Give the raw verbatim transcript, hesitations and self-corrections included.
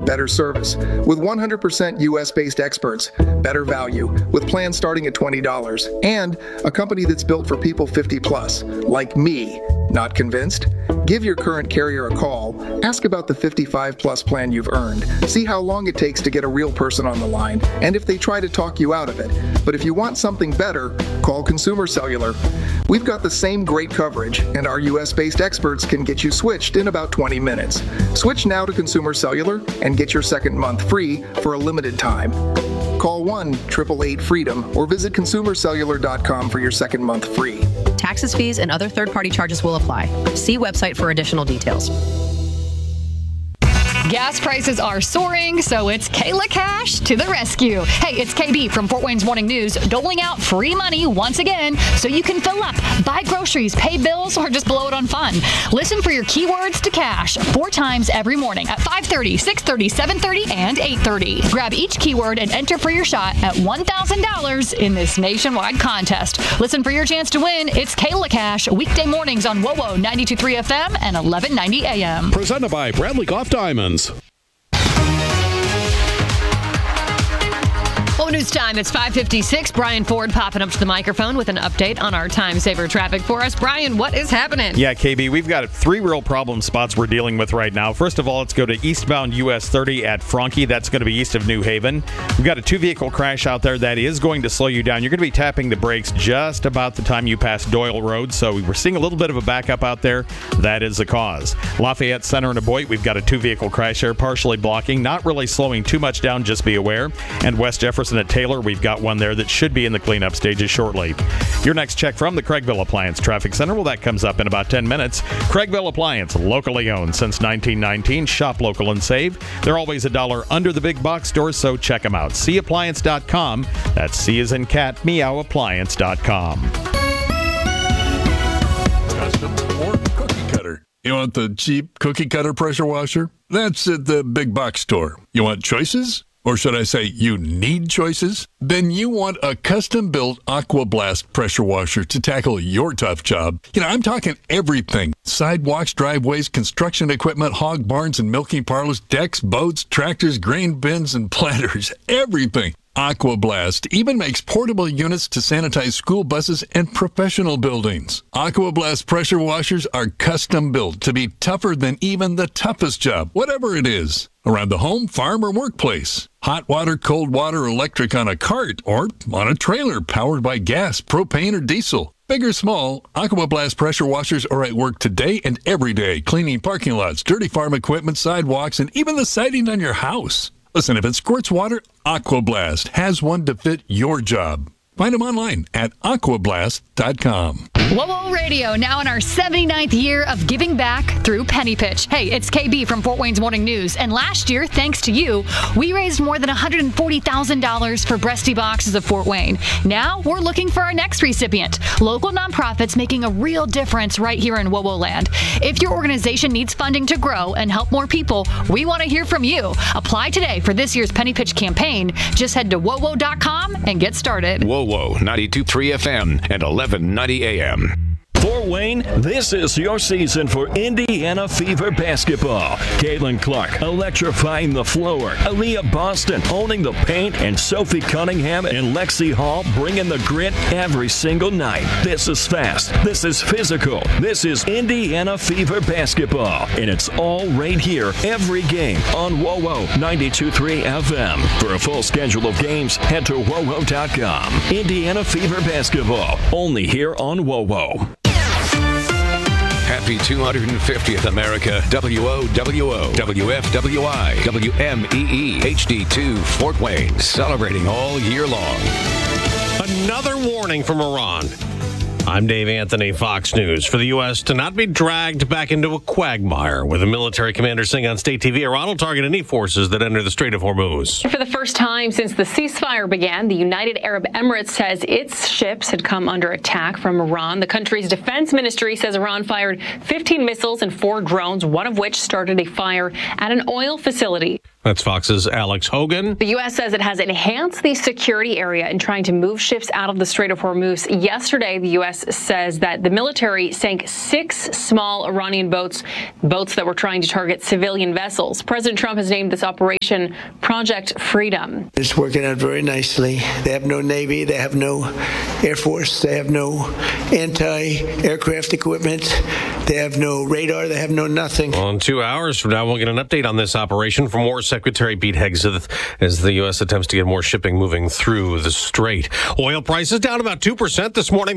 better service with one hundred percent U S-based experts, better value with plans starting at twenty dollars, and a company that's built for people fifty plus, like me. Not convinced? Give your current carrier a call. Ask about the fifty-five plus plan you've earned. See how long it takes to get a real person on the line, and if they try to talk you out of it. But if you want something better, call Consumer Cellular. We've got the same great coverage, and our U S-based experts can get you switched in about twenty minutes. Switch now to Consumer Cellular and get your second month free for a limited time. Call one eight eight eight freedom or visit consumer cellular dot com for your second month free. Taxes, fees, and other third-party charges will apply. See website for additional details. Gas prices are soaring, so it's Kayla Cash to the rescue. Hey, it's K B from Fort Wayne's Morning News, doling out free money once again so you can fill up, buy groceries, pay bills, or just blow it on fun. Listen for your keywords to cash four times every morning at five thirty, six thirty, seven thirty, and eight thirty. Grab each keyword and enter for your shot at one thousand dollars in this nationwide contest. Listen for your chance to win. It's Kayla Cash, weekday mornings on W O W O ninety-two point three F M and eleven ninety A M. Presented by Bradley Golf Diamonds. Oh, news time. It's five fifty-six. Brian Ford popping up to the microphone with an update on our time saver traffic for us. Brian, what is happening? Yeah, K B, we've got three real problem spots we're dealing with right now. First of all, let's go to eastbound U S thirty at Franke. That's going to be east of New Haven. We've got a two-vehicle crash out there that is going to slow you down. You're going to be tapping the brakes just about the time you pass Doyle Road, so we're seeing a little bit of a backup out there. That is the cause. Lafayette Center and Aboit, we've got a two-vehicle crash there, partially blocking, not really slowing too much down, just be aware. And West Jefferson at Taylor, we've got one there that should be in the cleanup stages shortly. Your next check from the Craigville Appliance Traffic Center, well, that comes up in about ten minutes. Craigville Appliance, locally owned since nineteen nineteen. Shop local and save. They're always a dollar under the big box stores, so check them out. C appliance dot com. That's C as in cat, meow appliance dot com. Custom or cookie cutter? You want the cheap cookie cutter pressure washer? That's at the big box store. You want choices? Or should I say you need choices? Then you want a custom-built AquaBlast pressure washer to tackle your tough job. You know, I'm talking everything. Sidewalks, driveways, construction equipment, hog barns and milking parlors, decks, boats, tractors, grain bins, and planters. Everything. AquaBlast even makes portable units to sanitize school buses and professional buildings. AquaBlast pressure washers are custom built to be tougher than even the toughest job, whatever it is. Around the home, farm, or workplace. Hot water, cold water, electric on a cart, or on a trailer powered by gas, propane, or diesel. Big or small, AquaBlast pressure washers are at work today and every day, cleaning parking lots, dirty farm equipment, sidewalks, and even the siding on your house. Listen, if it squirts water, AquaBlast has one to fit your job. Find them online at aqua blast dot com. W O W O Radio, now in our seventy-ninth year of giving back through Penny Pitch. Hey, it's K B from Fort Wayne's Morning News. And last year, thanks to you, we raised more than one hundred forty thousand dollars for Breasty Boxes of Fort Wayne. Now, we're looking for our next recipient. Local nonprofits making a real difference right here in W O W O land. If your organization needs funding to grow and help more people, we want to hear from you. Apply today for this year's Penny Pitch campaign. Just head to W O W O dot com and get started. W O W O ninety-two point three F M and eleven ninety A M. Fort Wayne, this is your season for Indiana Fever basketball. Caitlin Clark electrifying the floor. Aaliyah Boston owning the paint. And Sophie Cunningham and Lexi Hall bringing the grit every single night. This is fast. This is physical. This is Indiana Fever basketball. And it's all right here every game on W O W O ninety-two point three F M. For a full schedule of games, head to W O W O dot com. Indiana Fever basketball. Only here on W O W O. Happy two hundred fiftieth America, W O W O, W F W I, W M E E, H D two, Fort Wayne, celebrating all year long. Another warning from Iran. I'm Dave Anthony, Fox News. For the U S to not be dragged back into a quagmire with a military commander saying on state T V, Iran will target any forces that enter the Strait of Hormuz. For the first time since the ceasefire began, the United Arab Emirates says its ships had come under attack from Iran. The country's defense ministry says Iran fired fifteen missiles and four drones, one of which started a fire at an oil facility. That's Fox's Alex Hogan. The U S says it has enhanced the security area in trying to move ships out of the Strait of Hormuz. Yesterday, the U S says that the military sank six small Iranian boats, boats that were trying to target civilian vessels. President Trump has named this operation Project Freedom. It's working out very nicely. They have no Navy, they have no Air Force, they have no anti-aircraft equipment, they have no radar, they have no nothing. Well, in two hours from now, we'll get an update on this operation from War Secretary Pete Hegseth as the U S attempts to get more shipping moving through the strait. Oil prices down about two percent this morning.